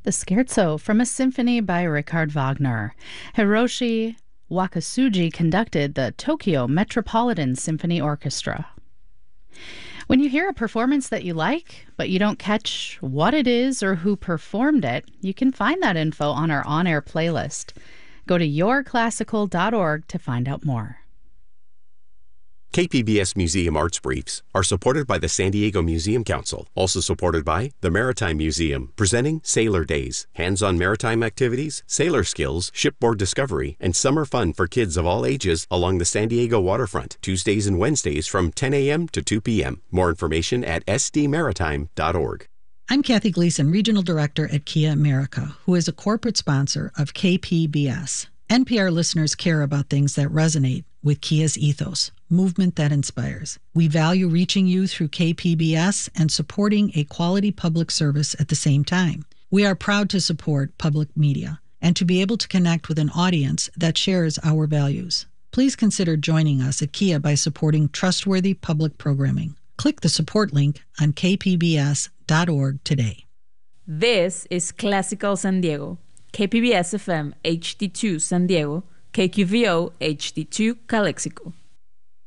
The Scherzo from a symphony by Richard Wagner. Hiroshi Wakasugi conducted the Tokyo Metropolitan Symphony Orchestra. When you hear a performance that you like, but you don't catch what it is or who performed it, you can find that info on our on-air playlist. Go to yourclassical.org to find out more. KPBS Museum Arts Briefs are supported by the San Diego Museum Council, also supported by the Maritime Museum, presenting Sailor Days, hands-on maritime activities, sailor skills, shipboard discovery, and summer fun for kids of all ages along the San Diego waterfront, Tuesdays and Wednesdays from 10 a.m. to 2 p.m. More information at sdmaritime.org. I'm Kathy Gleason, Regional Director at Kia America, who is a corporate sponsor of KPBS. NPR listeners care about things that resonate with Kia's ethos, movement that inspires. We value reaching you through KPBS and supporting a quality public service at the same time. We are proud to support public media and to be able to connect with an audience that shares our values. Please consider joining us at Kia by supporting trustworthy public programming. Click the support link on kpbs.org today. This is Classical San Diego, KPBS FM HD2 San Diego, KQVO HD2 Calexico.